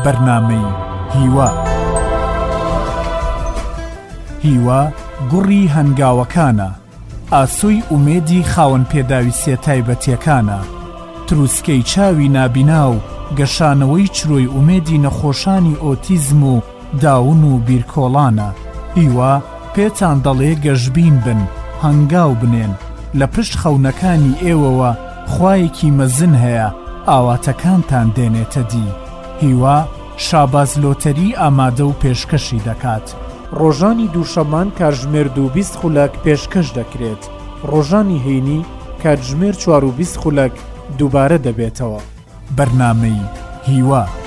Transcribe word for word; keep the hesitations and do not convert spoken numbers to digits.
بەرنامەی هیوا. هیوا گوڕی هەنگاوەکانە، ئاسۆی ئومێدی خاوەن پێداویستیە تایبەتیەکانە، تروسکەی چاوی نابینا و گەشانەوەی چرۆی ئومێدی نەخۆشانی ئۆتیزم و داون و بیرکۆڵانە. هیوا پێتان دەڵێ گەشبین بن، هەنگاو بنێن، لە پشت خەونەکانی ئێوەوە خوایەکی مەزن هەیە ئاواتەکانتان دێنێتە دی. هیوا شاباز لۆتەری ئامادە و پێشکەشی دەکات. ڕۆژانی دووشەمان کاتژمێر دوو بیست خولەک پێشکەش دەکرێت. ڕۆژانی هەینی کاتژمێر چوار و بیست خولەک دووبارە دەبێتەوە. بەرنامەی هیوا.